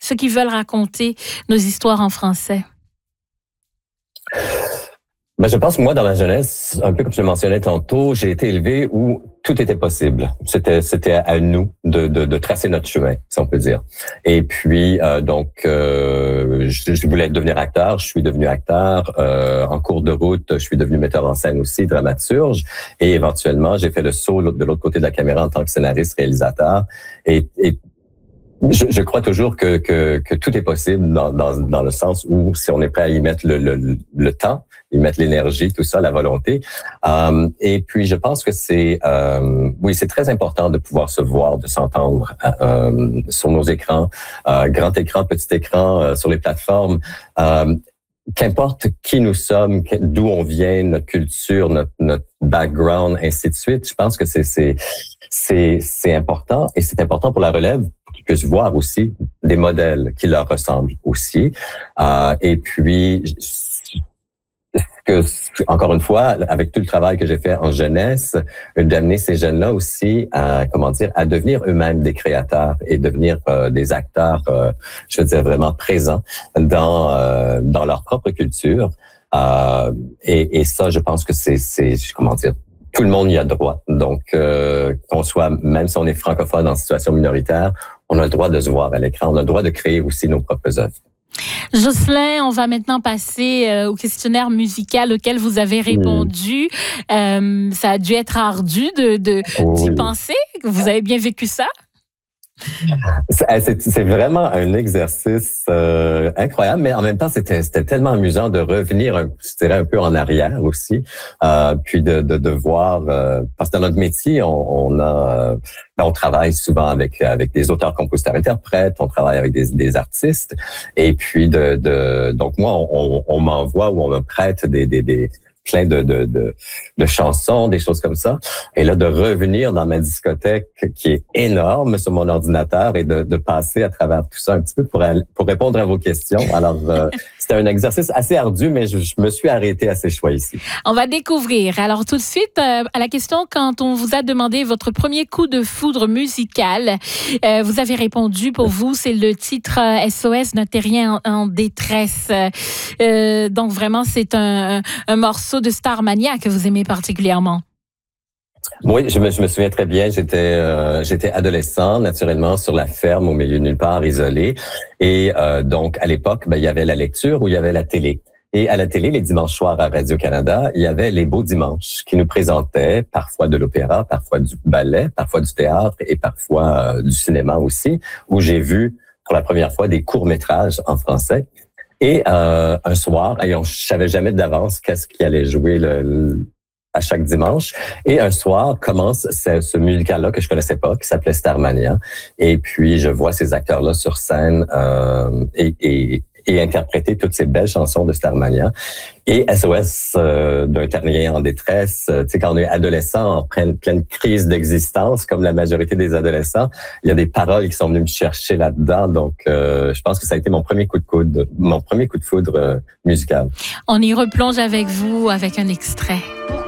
ceux qui veulent raconter nos histoires en français? Ben, je pense que moi, dans ma jeunesse, un peu comme je le mentionnais tantôt, j'ai été élevé où tout était possible. C'était à nous de tracer notre chemin, si on peut dire. Et puis, je voulais devenir acteur. Je suis devenu acteur. En cours de route, je suis devenu metteur en scène aussi, dramaturge. Et éventuellement, j'ai fait le saut de l'autre côté de la caméra en tant que scénariste, réalisateur. Et je crois toujours que tout est possible dans le sens où si on est prêt à y mettre le temps, y mettre l'énergie, tout ça, la volonté. Et puis je pense que c'est très important de pouvoir se voir, de s'entendre sur nos écrans, grand écran, petit écran, sur les plateformes. Qu'importe qui nous sommes, d'où on vient, notre culture, notre background, ainsi de suite. Je pense que c'est important et c'est important pour la relève qu'ils puissent voir aussi des modèles qui leur ressemblent aussi. Et puis, encore une fois, avec tout le travail que j'ai fait en jeunesse, d'amener ces jeunes-là aussi à devenir eux-mêmes des créateurs et devenir des acteurs, je veux dire vraiment présents dans leur propre culture. Et ça, je pense que tout le monde y a droit. Donc, qu'on soit, même si on est francophone en situation minoritaire, on a le droit de se voir à l'écran, on a le droit de créer aussi nos propres œuvres. Jocelyn, on va maintenant passer au questionnaire musical auquel vous avez répondu. Ça a dû être ardu d'y penser. Vous avez bien vécu ça? C'est vraiment un exercice incroyable, mais en même temps, c'était tellement amusant de revenir, je dirais, un peu en arrière aussi, puis de voir, parce que dans notre métier, on travaille souvent avec des auteurs, compositeurs, interprètes, on travaille avec des artistes, et puis donc moi, on m'envoie ou on me prête plein de chansons, des choses comme ça. Et là, de revenir dans ma discothèque qui est énorme sur mon ordinateur et de passer à travers tout ça un petit peu pour répondre à vos questions. Alors, c'était un exercice assez ardu, mais je me suis arrêté à ces choix ici. On va découvrir. Alors, tout de suite, à la question, quand on vous a demandé votre premier coup de foudre musical, vous avez répondu, pour vous, c'est le titre SOS ne terrien en détresse. Donc, vraiment, c'est un morceau de Starmania que vous aimez particulièrement. Oui, je me souviens très bien. J'étais adolescent, naturellement, sur la ferme, au milieu de nulle part, isolé. Et donc, à l'époque, il y avait la lecture ou il y avait la télé. Et à la télé, les dimanches soirs à Radio-Canada, il y avait les Beaux Dimanches qui nous présentaient parfois de l'opéra, parfois du ballet, parfois du théâtre et parfois du cinéma aussi, où j'ai vu pour la première fois des courts-métrages en français. Et un soir, je savais jamais d'avance qu'est-ce qui allait jouer à chaque dimanche. Et un soir commence ce musical-là que je connaissais pas, qui s'appelait Starmania. Et puis je vois ces acteurs-là sur scène et interpréter toutes ces belles chansons de Starmania. Et SOS d'un terrien en détresse, tu sais, quand on est adolescent, en pleine crise d'existence, comme la majorité des adolescents, il y a des paroles qui sont venues me chercher là-dedans. Donc, je pense que ça a été mon premier coup de foudre musical. On y replonge avec vous, avec un extrait.